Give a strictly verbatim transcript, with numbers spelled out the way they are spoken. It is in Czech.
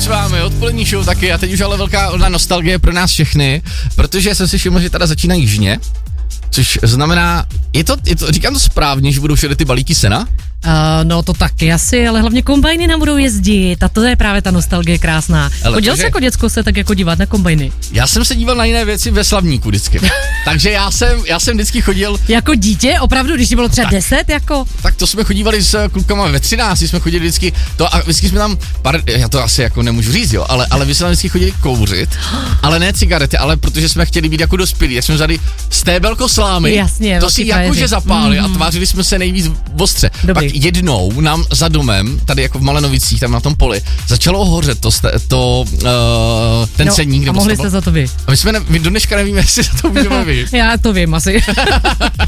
vámi, odpolední show taky a teď už ale velká nostalgie pro nás všechny, protože jsem si všiml, že teda začíná jižně, což znamená, je to, je to, říkám to správně, že budou všude ty balíky sena? Uh, no to taky asi, ale hlavně kombajny nám budou jezdit a to je právě ta nostalgie krásná. Ale chodil jsi jako děcko se tak jako dívat na kombajny? Já jsem se díval na jiné věci ve Slavníku vždycky. Takže já jsem, já jsem vždycky chodil... Jako dítě? Opravdu, když ti bylo třeba tak, deset jako? Tak to jsme chodívali s klukama ve třinácti, jsme chodili vždycky, to a vždycky jsme tam, pár, já to asi jako nemůžu říct, jo, ale, ale vy jsme tam vždycky chodili kouřit, ale ne cigarety, ale protože jsme chtěli být jako dospělí, jak jsme vzali stébelko slámy, jasně, to si jakože zapálili mm. a tvářili jsme se nejvíc ostře. Dobrý. Pak jednou nám za domem, tady jako v Malenovicích, tam na tom poli, začalo hořet to, to uh, ten no, ceník. A mohli jste za to vy. A my jsme, ne, my do dneška nevíme, jestli za to můžeme vy. Já to vím asi.